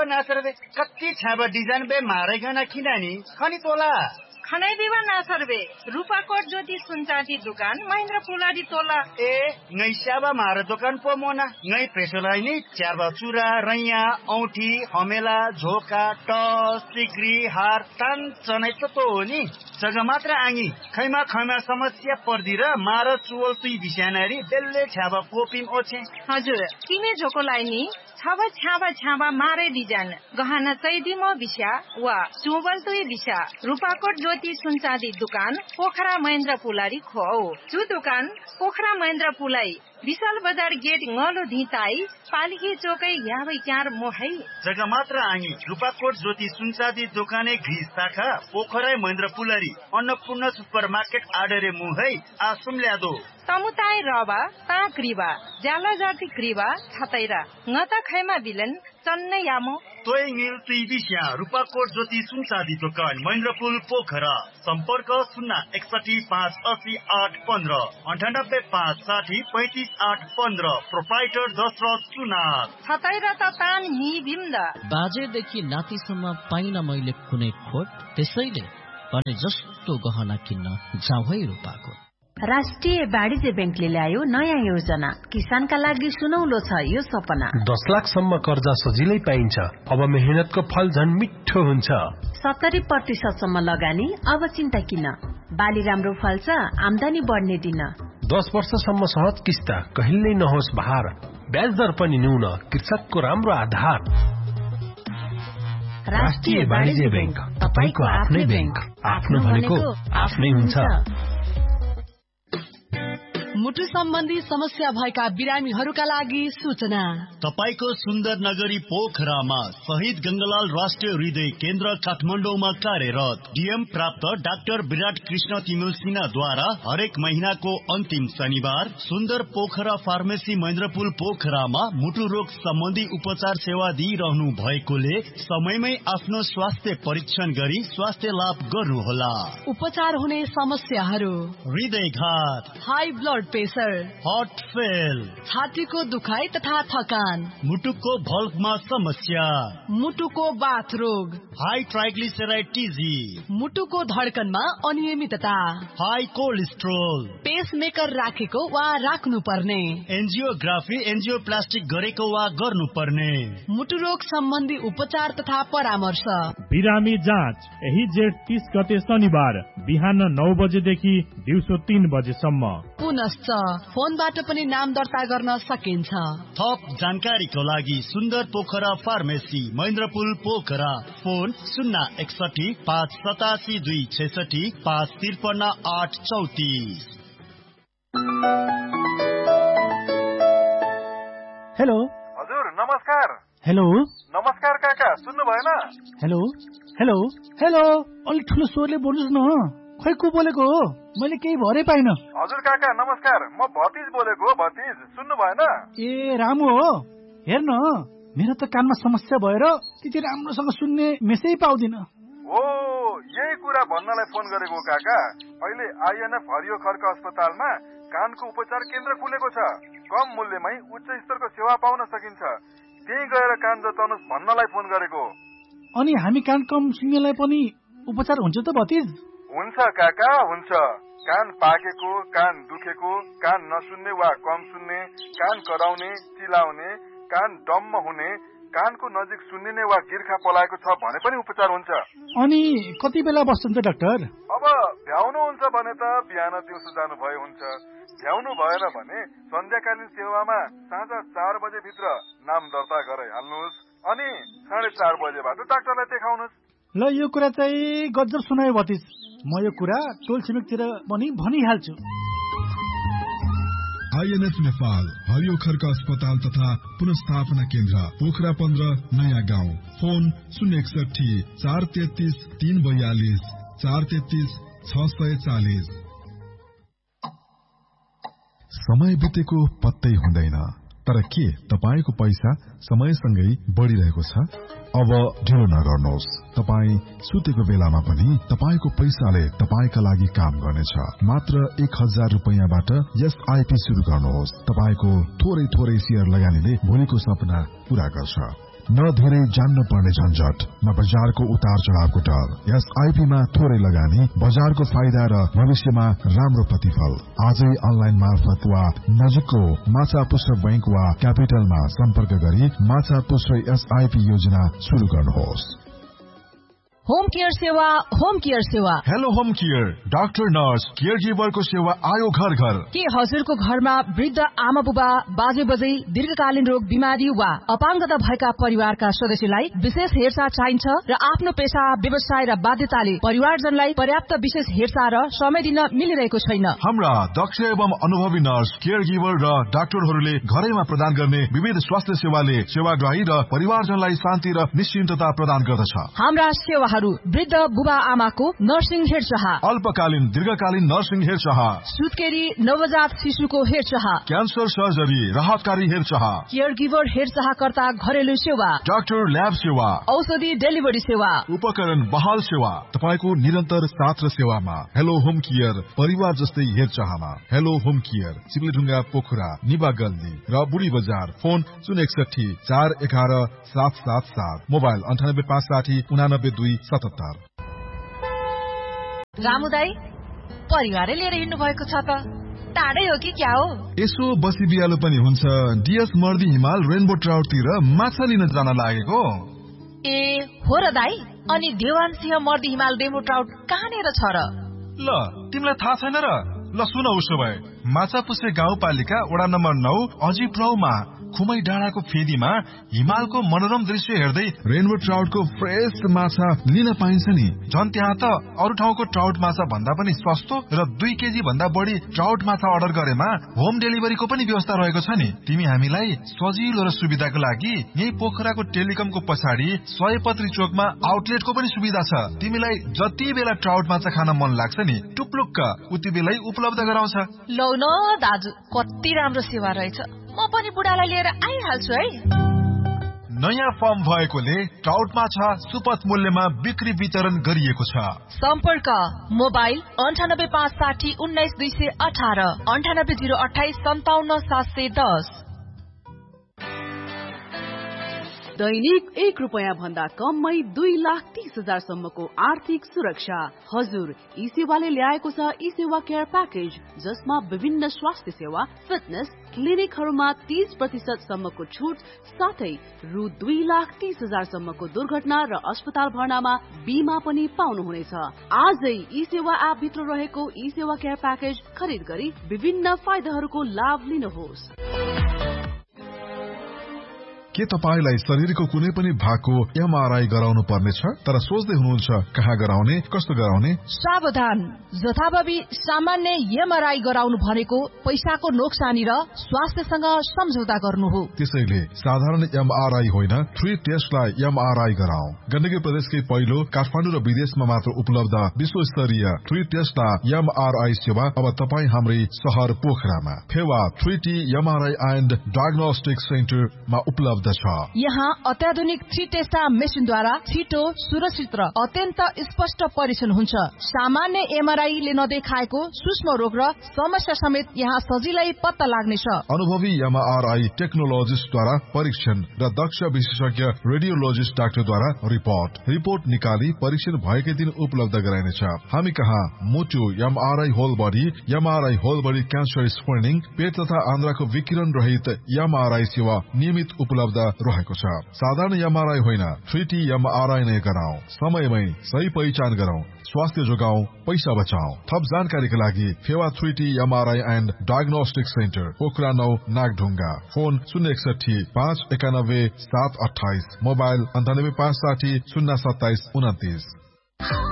नासरबे कति छाबा डिजाइन बे मारेगना किनानी खनी तोला खनै बिवा नासरबे रूपाकोट ज्योति सुनचाँदी दुकान महेन्द्र पुलाडी तोला ए ngै स्याबा मारे दोकान पो मोना ngै प्रेसोलाई नि च्याबा चुरा रैया औठी हमेला झोका टस सिक्री हार तान चनै त हो नि जग्गा मात्र आङी खैमा समस्या पर्दी र मार चुवल तुई बिस्यानारी बेल्ले छ्याबा पोपिम ओछे हजुर किने झोकोलाई नि छाबा मारे डिजाइन गहना चैदिमो बिस्या वा चुवल तुई बिस्या रूपाकोट ज्योति सुनचाँदी दुकान पोखरा महेन्द्र पुलारी खो जु दुकान पोखरा महेन्द्र पुलाई विशाल बजार गेट ngलो धिताई पालिकी चोकै याबै क्यार मोहै जग्गा मात्र आङी रूपाकोट ज्योति सुनचाँदी दोकाने घिस शाखा पोखरा महेन्द्र पुलारी अन्नपूर्ण सुपर मार्केट आडरे मुहै आसुम ल्यादो तमुताई रबा ता क्रिबा ज्याला जाति क्रिबा छतैरा ngata खैमा बिलन चन्नै यामो तोय मिल तुई बिस्या रूपाकोट ज्योति सुनचाँदी दोकान महेन्द्रपुल पोखरा सम्पर्क 061580815 9856053815 प्रोप्राइटर दशरथ सुनार छतैरा त तान नि बिम्दा बाजेदेखि नातिसम्म पाइन मैले कुनै खोट त्यसैले भने जस्तो गहना किन्न जाऊ है रूपाकोट। राष्ट्रिय वाणिज्य बैंकले ल्यायो नयाँ योजना किसानका लागि सुनौलो छ यो सपना 10 लाखसम्म कर्जा सजिलै पाइन्छ अब मेहनतको फल झन् मिठो हुन्छ 70% सम्म लगानी अब चिन्ता किन बाली राम्रो फल्छ आम्दानी बढ्ने दिन 10 वर्षसम्म सहज किस्ता कहिल्यै नहोस् भार ब्याज दर पनि न्यून कृषकको राम्रो आधार राष्ट्रिय वाणिज्य बैंक तपाईको आफ्नै बैंक आफ्नो भनेको आफ्नै हुन्छ। मुटु सम्बन्धी समस्या भएका बिरामीहरूका लागि सूचना तपाईको सुन्दर नगरी पोखरामा शहीद गंगालाल राष्ट्रिय हृदय केन्द्र काठमाडौँमा कार्यरत डीएम प्राप्त डाक्टर विराट कृष्ण तिमिल सिन्हाद्वारा हरेक महिनाको अन्तिम शनिबार सुन्दर पोखरा फार्मेसी महेन्द्रपुल पोखरामा मुटु रोग सम्बन्धी उपचार सेवा दिइरहनु भएकोले समयमै आफ्नो स्वास्थ्य परीक्षण गरी स्वास्थ्य लाभ गर्नुहोला। उपचार हुने समस्याहरू हृदयघात high blood pressure heart fail छातीको दुखाइ तथा थकान मुटुको भल्भमा समस्या मुटुको बाथ रोग हाई ट्राइग्लिसराइड टिजी मुटुको धड्कनमा अनियमितता हाई कोलेस्ट्रोल पेसमेकर राखेको वा राख्नु पर्ने एन्जियोग्राफी एन्जियोप्लास्टिक गरेको वा गर्नुपर्ने मुटु रोग सम्बन्धी उपचार तथा परामर्श बिरामी जाँच यही जेठ 30 गते शनिबार बिहान 9 बजेदेखि दिउँसो 3 बजेसम्म पुनश्च फोनबाट पनि नाम दर्ता गर्न सकिन्छ। थप जानकारीको लागि सुन्दर Pokhara pharmacy महेन्द्रपुल Pokhara phone 061587266 hello हजुर नमस्कार। हेलो नमस्कार काका सुन्नु भएन? हेलो हेलो हेलो अलि ठुलो स्वरले बोल्नुस् न खै को बोलेको हो मैले केही भरै पाइन। हजुर काका नमस्कार म भतिज बोलेको हो भतिज सुन्नु भएन? ए रामु हो हेर्न मेरो त कानमा समस्या भएर त्यति राम्रोसँग सुन्ने मेसै पाउँदिन। ओ यही कुरा भन्नलाई फोन गरेको काका अहिले आइएनएफ हरियो खर्क अस्पतालमा कानको उपचार केन्द्र खुलेको छ कम मूल्यमै उच्च स्तरको सेवा पाउन सकिन्छ त्यही गएर कान जताउनुस् भन्नलाई फोन गरेको। अनि हामी कान कम सुन्नेलाई पनि उपचार हुन्छ त भतिज? हुन्छ काका हुन्छ। कान पाकेको कान दुखेको कान नसुन्ने वा कम सुन्ने कान कराउने चिलाउने कान डम्म हुने कानको नजिक सुन्निने वा गिर्खा पलाएको छ भने पनि उपचार हुन्छ। अनि कति बेला बस्नुहुन्छ डाक्टर? अब भ्याउनु हुन्छ भने त बिहान दिउँसो जानु भए हुन्छ भ्याउनु भएन भने सन्ध्याकालीन सेवामा साँझ 4 बजे भित्र नाम दर्ता गराइहाल्नुहोस् अनि 4:30 बजेबाट डाक्टरलाई देखाउनुहोस्। ल यो कुरा चाहिँ गजब सुनायो भतिज म यो कुरा टोल छिमेकतिर पनि भनिहाल्छु। आइएनएफ नेपाल हरियो खर्क अस्पताल तथा पुनर्स्थापना केन्द्र पोखरा 15 नयाँ गाउँ फोन 061 433 342 433 640। समय बितेको पत्तै हुँदैन तर के तपाईको पैसा समयसँगै बढिरहेको छ? अब ढिलो नगर्नुहोस्। तपाई सुतेको बेलामा पनि तपाईको पैसाले तपाईका लागि काम गर्नेछ। मात्र 1000 रुपैयाँबाट एसआईपी सुरु गर्नुहोस्। तपाईको थोरै थोरै शेयर लगानीले भोलिको सपना पूरा गर्छ। न धेरै जान्न पर्ने झन्झट, न बजारको उतार चढावको डर। एसआईपी मा थोरै लगानी, बजारको फाइदा र भविष्यमा राम्रो प्रतिफल। आजै अनलाइन मार्फत वा नजिकको माछापुच्छ्रे बैंक वा क्यापिटलमा सम्पर्क गरी माछापुच्छ्रे एसआईपी योजना सुरु गर्नुहोस्। होम केयर सेवा, होम केयर सेवा। Hello home care, doctor nurse care गिभरको सेवा आयो घर घर। के हजुरको घरमा वृद्ध आमा बुबा, बाजे बजै, दीर्घकालीन रोग बिमारी वा अपाङ्गता भएका परिवारका सदस्यलाई विशेष हेरचाह चाहिन्छ र आफ्नो पेशा, व्यवसाय र बाध्यताले परिवारजनलाई पर्याप्त विशेष हेरचाह र समय दिन मिलिरहेको छैन। हाम्रा दक्ष एवं अनुभवी नर्स केयर गिभर र डाक्टरहरूले घरैमा प्रदान गर्ने विविध स्वास्थ्य सेवाले सेवाग्राही र परिवारजनलाई शान्ति र निश्चिन्तता प्रदान गर्दछ। हाम्रा सेवा वृद्ध बुबा आमाको नर्सिङ हेरचाह, अल्पकालीन दीर्घकालीन नर्सिङ हेरचाह, सुत्केरी नवजात शिशुको हेरचाह, क्यान्सर सर्जरी, राहतकारी हेरचाह, केयर गिभर हेरचाहकर्ता घरेलु सेवा, डाक्टर ल्याब सेवा, औषधि डेलिभरी सेवा, उपकरण बहाल सेवा। तपाईको निरन्तर साथ र सेवामा हेलो होम केयर परिवार जस्तै हेरचाहमा। हेलो होम केयर, सिक्लेढुङ्गा, पोखरा, निबा गल्ली र बुढी बजार। Phone 061 411 777, mobile 98 560 89 2 77। रामु दाई, परिवारै लिएर हिँड्नु भएको छ त, टाढै हो कि क्या हो? यसो बसी बिहालो पनि हुन्छ। डिएस मर्दी हिमाल रेनबो ट्राउटतिर माछा लिन जान लागेको। ए हो र दाई, अनि देवान सिंह मर्दी हिमाल रेनबो ट्राउट कहाँनिर छ र? ल तिमीलाई थाहा छैन र? ल सुन, उसो भए माछापुच्छ्रे गाउँपालिका वडा नम्बर 9 अजिप्राउमा खुमै डाँडाको फेदीमा हिमालको मनोरम दृश्य हेर्दै रेनबो ट्राउटको फ्रेश माछा लिन पाइन्छ नि। झन् त्यहाँ त अरू ठाउँको ट्राउट माछा भन्दा पनि सस्तो र 2 केजी भन्दा बढी ट्राउट माछा अर्डर गरेमा होम डेलिभरीको पनि व्यवस्था रहेको छ नि। तिमी हामीलाई सजिलो र सुविधाको लागि यही पोखराको टेलिकमको पछाडि सयपत्री चोकमा आउटलेटको पनि सुविधा छ। तिमीलाई जति बेला ट्राउट माछा खान मन लाग्छ नि, टुप्लुक्क उति बेलै उपलब्ध गराउँछ। लौ न दाजु, कति राम्रो सेवा रहेछ। म पनि बुढालाई लिएर आइहाल्छु है। नयाँ फर्म भएकोले ट्राउट माछा सुपथ मूल्यमा बिक्री वितरण गरिएको छ। सम्पर्क मोबाइल 98 560 19 218, 98 028 57 710। दैनिक 1 रुपैयाँ भन्दा कममै 2,30,000 सम्मको आर्थिक सुरक्षा। हजुर, ई सेवाले ल्याएको छ ई सेवा केयर प्याकेज, जसमा विभिन्न स्वास्थ्य सेवा, फिटनेस क्लिनिकहरूमा 30% सम्मको छुट साथै रु 2,30,000 सम्मको दुर्घटना र अस्पताल भर्नामा बीमा पनि पाउनुहुनेछ। आजै ई सेवा एप भित्र रहेको ई सेवा केयर प्याकेज खरिद गरी विभिन्न फाइदाहरूको लाभ लिनुहोस्। के तपाईलाई शरीरको कुनै पनि भागको एमआरआई गराउनु पर्नेछ, तर सोच्दै हुनुहुन्छ कहाँ गराउने, कस्तो गराउने? सावधान, जथाभावी सामान्य एमआरआई गराउनु भनेको पैसाको नोक्सानी र स्वास्थ्यसँग सम्झौता गर्नु हो। त्यसैले साधारण एमआरआई होइन, 3 टेस्टलाई एमआरआई गराऊ। गण्डकी प्रदेशकै पहिलो काठमाडौँ र विदेशमा मात्र उपलब्ध विश्वस्तरीय 3 टेस्टलाई एमआरआई सेवा अब तपाई हाम्रै शहर पोखरामा Phewa 3T MRI and diagnostic सेन्टरमा उपलब्ध छ। यहाँ अत्याधुनिक 3 टेस्टा मेसिनद्वारा छिटो, सुरक्षित र अत्यन्त स्पष्ट परीक्षण हुन्छ। सामान्य एमआरआईले नदेखाएको सूक्ष्म रोग र समस्या समेत यहाँ सजिलै पत्ता लाग्नेछ। अनुभवी एमआरआई टेक्नोलोजिस्टद्वारा परीक्षण र दक्ष विशेषज्ञ रेडियोलोजिस्ट डाक्टरद्वारा रिपोर्ट निकाली परीक्षण भएकै दिन उपलब्ध गराइनेछ। हामी कहाँ मुटु MRI whole body cancer screening, पेट तथा आन्द्राको विकिरण रहित एमआरआई सेवा नियमित उपलब्ध रहेको छ। साधारण एमआरआई होइन, 3T एमआरआई नै गराऊ। समयमै सही पहिचान गरौं, स्वास्थ्य जोगाऊ, पैसा बचाऊ। थप जानकारीका लागि Phewa 3T MRI and diagnostic centre, Pokhara 9 Nagdhunga. Phone 061 591 728, mobile 98 560 027 29।